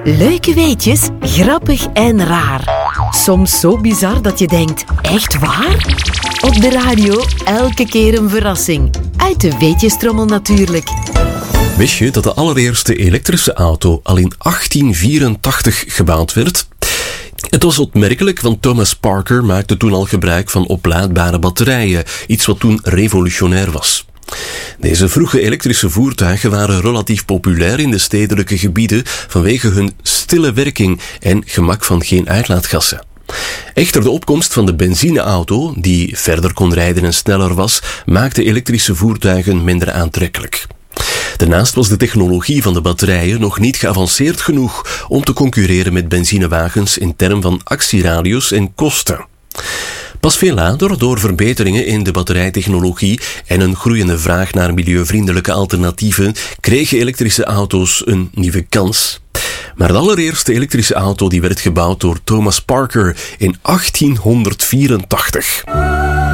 Leuke weetjes, grappig en raar. Soms zo bizar dat je denkt, echt waar? Op de radio elke keer een verrassing. Uit de weetjestrommel natuurlijk. Wist je dat de allereerste elektrische auto al in 1884 gebouwd werd? Het was opmerkelijk, want Thomas Parker maakte toen al gebruik van oplaadbare batterijen, iets wat toen revolutionair was. Deze vroege elektrische voertuigen waren relatief populair in de stedelijke gebieden vanwege hun stille werking en gemak van geen uitlaatgassen. Echter de opkomst van de benzineauto, die verder kon rijden en sneller was, maakte elektrische voertuigen minder aantrekkelijk. Daarnaast was de technologie van de batterijen nog niet geavanceerd genoeg om te concurreren met benzinewagens in termen van actieradius en kosten. Pas veel later, door verbeteringen in de batterijtechnologie en een groeiende vraag naar milieuvriendelijke alternatieven, kregen elektrische auto's een nieuwe kans. Maar de allereerste elektrische auto die werd gebouwd door Thomas Parker in 1884.